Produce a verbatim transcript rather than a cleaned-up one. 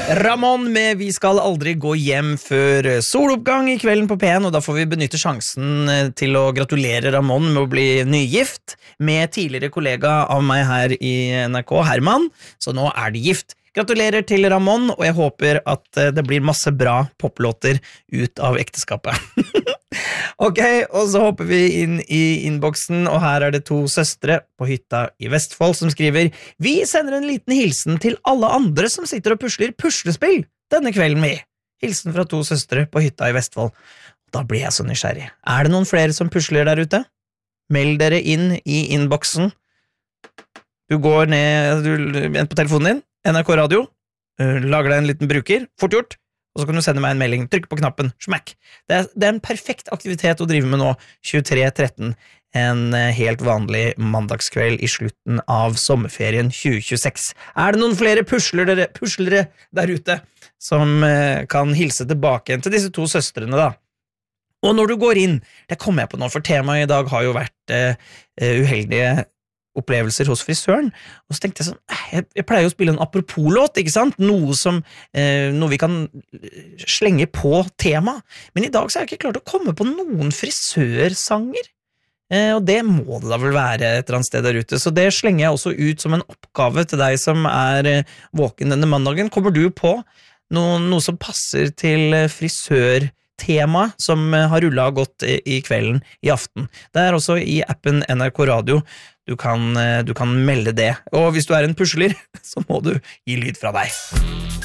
Ramón med Vi skal aldri gå hjem før soloppgang i kvelden på P en, og da får vi benytte sjansen til å gratulere Ramón med å bli nygift med tidligere kollega av meg her i N R K, Herman, så nå er de gift. Gratulerer til Ramón, og jeg håper at det blir masse bra poplåter ut av ekteskapet. Ok, og så hopper vi inn i innboksen, og her er det to søstre på hytta i Vestfold som skriver Vi sender en liten hilsen til alle andre som sitter og pusler puslespill denne kvelden vi. Hilsen fra to søstre på hytta i Vestfold. Da blir jeg så nysgjerrig. Er det noen flere som pusler der ute? Meld dere inn i innboksen. Du går ned du, på telefonen din, N R K Radio, lager deg en liten bruker, fort gjort, og så kan du sende meg en melding, trykk på knappen, smack. Det er, det er en perfekt aktivitet å drive med nå, tjuetre tretten, en helt vanlig mandagskveld i slutten av sommerferien tjue tjueseks. Er det noen flere puslere, puslere der ute som kan hilse tilbake til disse to søstrene da? Og når du går inn, det kommer jeg på nå, for temaet i dag har jo vært uh, uheldige opplevelser hos frisøren, og så tenkte jeg sånn, jeg, jeg pleier jo å spille en apropos-låt, ikke sant? Noe som, eh, noe vi kan slenge på tema, men i dag så har jeg ikke klart å komme på noen frisørsanger, eh, og det må det da vel være et eller annet sted der ute, så det slenger jeg også ut som en oppgave til deg som er eh, våken denne mandagen. Kommer du på noe, noe som passer til frisør tema som har rullet godt i kvelden i aften? Det er også i appen N R K Radio. Du kan, du kan melde det. Og hvis du er en pusler, så må du gi lyd fra deg.